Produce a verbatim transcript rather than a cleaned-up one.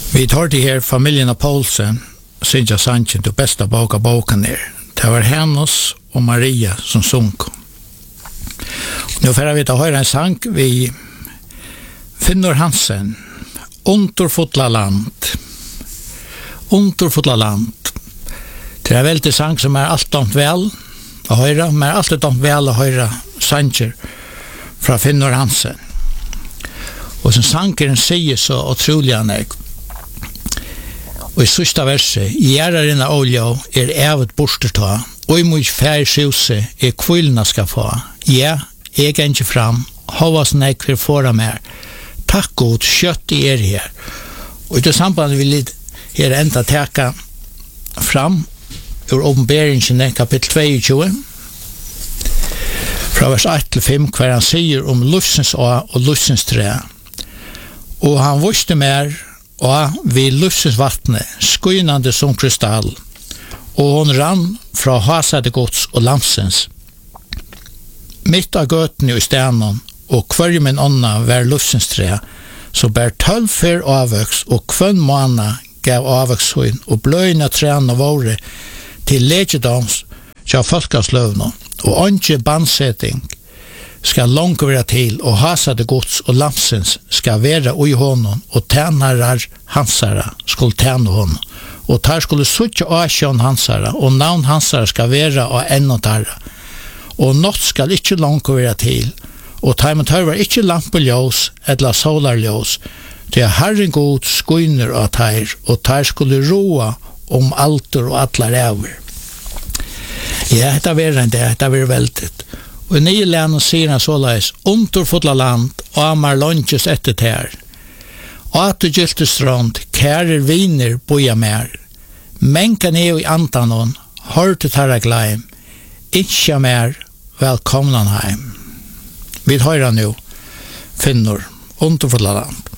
Vi tar det här familjen av Paulsen, Sintja Sanchin, det bästa boka boken är. Det var Hennes och Maria som sunk. Nu får vi ta höra en sang vi Finnur Hansen, Underfotla land. Underfotla land. Det är väldigt sang som är allt om väl att höra, men allt om väl att höra sanger från Finnur Hansen. Och som sangeren säger så otroliga när och i sista verset, gärarina olja er ävet borsterta, og i mot färgsjuse er kvillna ska få. Ja, jeg er ikke fram, hovas nekver fora mer. Takk god, kjøtt i er her. Og i det sambandet vil jeg her enda teka fram ur åpenberingen kapitel tjueto, fra vers ett til fem, hver han sier om lufsens å og lufsens tre. Og han visste mer og vi lufsens vattne, skynande som krystall, og hon rann fra hasade gods og lamsens. Mitt av gøtene i stenen, og hver min ånda var lufsens tre, så bær tølv fyr avvøks, og kvønn måna gav avvøkshøyn, og bløyna trena våre til legedans tja folkasløvna, og åndsje bandsetting skal langt være til, og hasade gods og lamsens skal være ui honom, og tænarar hansara skulle tæna honom, og tar skulle suttje asjon hansara, og navn hansara skal være og ennå tarra, og nått skal ikke langt være til, og tar man tar var ikke lampeljós eller solarljós, til Herren god skuiner av tar, og tar skulle roa om alter og atlar over. Ja, dette var en det, dette var veldig. Og i nye lænen sier han såleis, underfotla land, og amar longes etter ter. Ate gylte strand, kærer viner boja mer. Menka ned i antanon, hørte tarra gleim, ikkja mer, velkomnan heim. Vi høyra nu, Finnur, underfotla land.